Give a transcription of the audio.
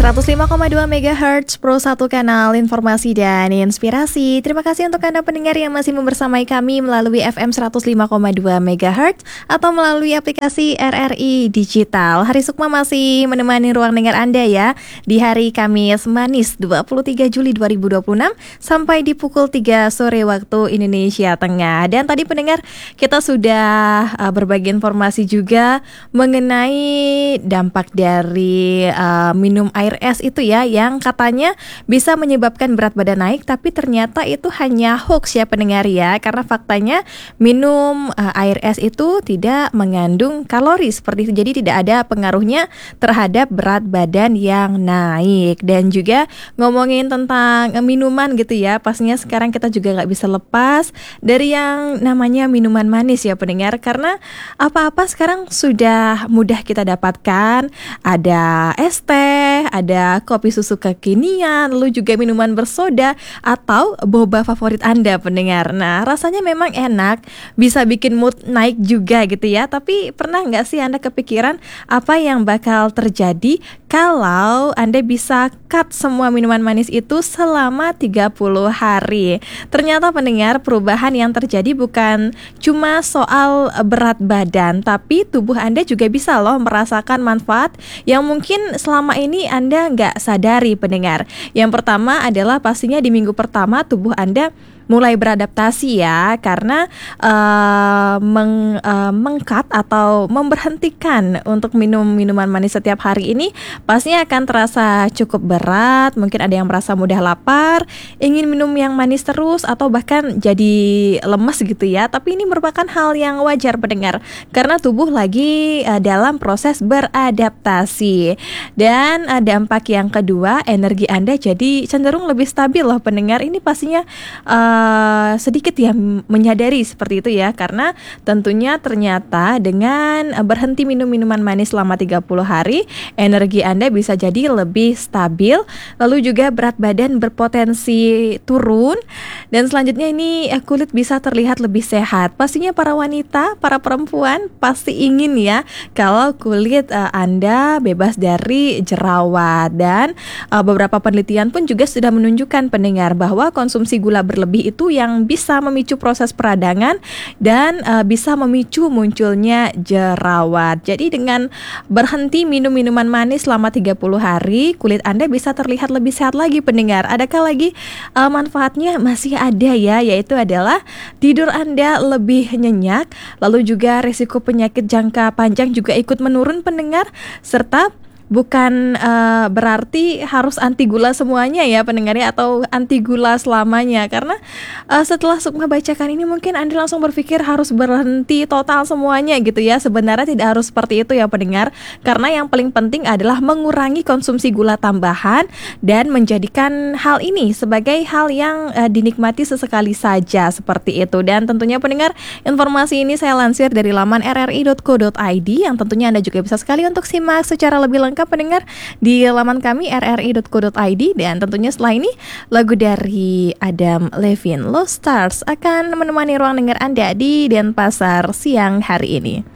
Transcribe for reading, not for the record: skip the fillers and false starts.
105,2 MHz Pro 1 kanal informasi dan inspirasi. Terima kasih untuk Anda pendengar yang masih membersamai kami melalui FM 105,2 MHz atau melalui aplikasi RRI Digital. Hari Sukma masih menemani ruang dengar Anda ya di hari Kamis manis 23 Juli 2026 sampai di pukul 3 sore waktu Indonesia Tengah. Dan tadi pendengar kita sudah berbagi informasi juga mengenai dampak dari minum air es itu ya, yang katanya bisa menyebabkan berat badan naik, tapi ternyata itu hanya hoax ya pendengar ya, karena faktanya minum air es itu tidak mengandung kalori seperti itu, jadi tidak ada pengaruhnya terhadap berat badan yang naik. Dan juga ngomongin tentang minuman gitu ya, pastinya sekarang kita juga nggak bisa lepas dari yang namanya minuman manis ya pendengar, karena apa-apa sekarang sudah mudah kita dapatkan, ada es teh, ada kopi susu kekinian, lalu juga minuman bersoda atau boba favorit Anda pendengar. Nah, rasanya memang enak, bisa bikin mood naik juga gitu ya. Tapi pernah nggak sih Anda kepikiran apa yang bakal terjadi kalau Anda bisa cut semua minuman manis itu selama 30 hari? Ternyata pendengar, perubahan yang terjadi bukan cuma soal berat badan, tapi tubuh Anda juga bisa loh merasakan manfaat yang mungkin selama ini Anda nggak sadari pendengar. Yang pertama adalah pastinya di minggu pertama tubuh Anda mulai beradaptasi ya, karena meng-cut atau memberhentikan untuk minum minuman manis setiap hari ini pastinya akan terasa cukup berat. Mungkin ada yang merasa mudah lapar, ingin minum yang manis terus, atau bahkan jadi lemes gitu ya. Tapi ini merupakan hal yang wajar pendengar, karena tubuh lagi dalam proses beradaptasi. Dan dampak yang kedua, energi Anda jadi cenderung lebih stabil loh pendengar. Ini pastinya sedikit ya menyadari seperti itu ya, karena tentunya ternyata dengan berhenti minum minuman manis selama 30 hari, energi Anda bisa jadi lebih stabil, lalu juga berat badan berpotensi turun, dan selanjutnya ini kulit bisa terlihat lebih sehat. Pastinya para wanita, para perempuan pasti ingin ya kalau kulit Anda bebas dari jerawat. Dan beberapa penelitian pun juga sudah menunjukkan pendengar bahwa konsumsi gula berlebih itu yang bisa memicu proses peradangan dan bisa memicu munculnya jerawat. Jadi dengan berhenti minum minuman manis selama 30 hari, kulit Anda bisa terlihat lebih sehat lagi pendengar. Adakah lagi manfaatnya? Masih ada ya, yaitu adalah tidur Anda lebih nyenyak, lalu juga risiko penyakit jangka panjang juga ikut menurun pendengar, serta bukan berarti harus anti gula semuanya ya pendengarnya, atau anti gula selamanya. Karena setelah Sukma bacakan ini mungkin Anda langsung berpikir harus berhenti total semuanya gitu ya. Sebenarnya tidak harus seperti itu ya pendengar, karena yang paling penting adalah mengurangi konsumsi gula tambahan dan menjadikan hal ini sebagai hal yang dinikmati sesekali saja seperti itu. Dan tentunya pendengar, informasi ini saya lansir dari laman rri.co.id yang tentunya Anda juga bisa sekali untuk simak secara lebih lengkap pendengar di laman kami rri.co.id. Dan tentunya setelah ini lagu dari Adam Levine, Lost Stars, akan menemani ruang dengar Anda di Denpasar siang hari ini.